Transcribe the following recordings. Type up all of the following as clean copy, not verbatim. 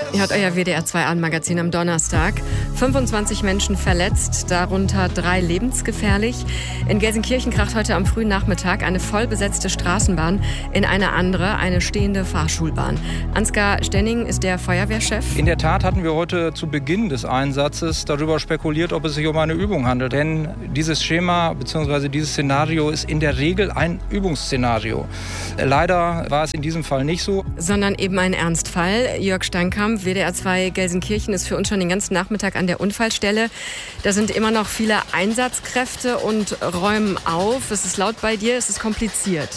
Ihr hört euer WDR 2 Abendmagazin am Donnerstag. 25 Menschen verletzt, darunter 3 lebensgefährlich. In Gelsenkirchen kracht heute am frühen Nachmittag eine vollbesetzte Straßenbahn in eine andere, eine stehende Fahrschulbahn. Ansgar Stenning ist der Feuerwehrchef. In der Tat hatten wir heute zu Beginn des Einsatzes darüber spekuliert, ob es sich um eine Übung handelt. Denn dieses Schema bzw. dieses Szenario ist in der Regel ein Übungsszenario. Leider war es in diesem Fall nicht so. Sondern eben ein Ernstfall. Jörg Steinkamp, WDR 2 Gelsenkirchen, ist für uns schon den ganzen Nachmittag an der Unfallstelle. Da sind immer noch viele Einsatzkräfte und räumen auf. Es ist laut bei dir, es ist kompliziert.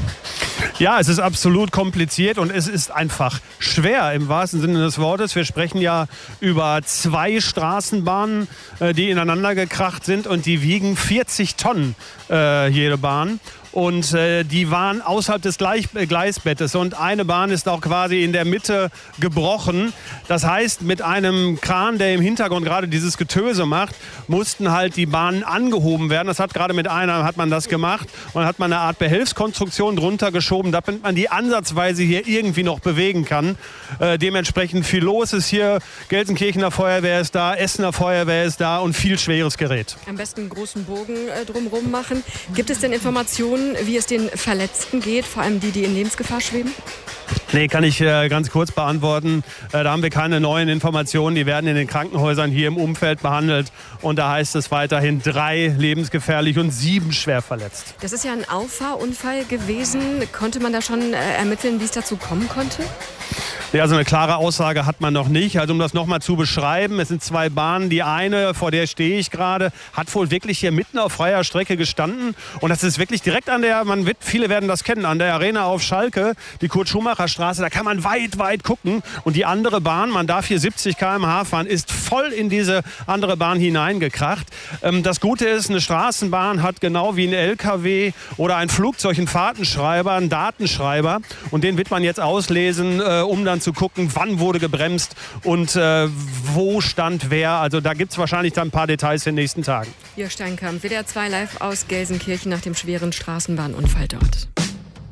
Ja, es ist absolut kompliziert und es ist einfach schwer im wahrsten Sinne des Wortes. Wir sprechen ja über 2 Straßenbahnen, die ineinander gekracht sind und die wiegen 40 Tonnen jede Bahn. Und die waren außerhalb des Gleisbettes und eine Bahn ist auch quasi in der Mitte gebrochen. Das heißt, mit einem Kran, der im Hintergrund gerade dieses Getöse macht, mussten halt die Bahnen angehoben werden. Das hat gerade mit einer hat man das gemacht und hat man eine Art Behelfskonstruktion drunter geschoben, damit man die ansatzweise hier irgendwie noch bewegen kann. Dementsprechend viel los ist hier. Gelsenkirchener Feuerwehr ist da, Essener Feuerwehr ist da und viel schweres Gerät. Am besten einen großen Bogen drumherum machen. Gibt es denn Informationen, wie es den Verletzten geht, vor allem die in Lebensgefahr schweben? Nee, kann ich ganz kurz beantworten. Da haben wir keine neuen Informationen. Die werden in den Krankenhäusern hier im Umfeld behandelt. Und da heißt es weiterhin 3 lebensgefährlich und 7 schwer verletzt. Das ist ja ein Auffahrunfall gewesen. Konnte man da schon ermitteln, wie es dazu kommen konnte? Ja, also eine klare Aussage hat man noch nicht. Also um das nochmal zu beschreiben, es sind 2 Bahnen. Die eine, vor der stehe ich gerade, hat wohl wirklich hier mitten auf freier Strecke gestanden. Und das ist wirklich direkt an der, viele werden das kennen, an der Arena auf Schalke, die Kurt-Schumacher-Straße. Da kann man weit gucken. Und die andere Bahn, man darf hier 70 km/h fahren, ist voll in diese andere Bahn hineingekracht. Das Gute ist, eine Straßenbahn hat genau wie ein LKW oder ein Flugzeug einen Fahrtenschreiber, einen Datenschreiber. Und den wird man jetzt auslesen, um dann zu gucken, wann wurde gebremst und wo stand wer. Also da gibt es wahrscheinlich dann ein paar Details in den nächsten Tagen. Jörg Steinkamp, WDR 2 live aus Gelsenkirchen nach dem schweren Straßenbahnunfall dort.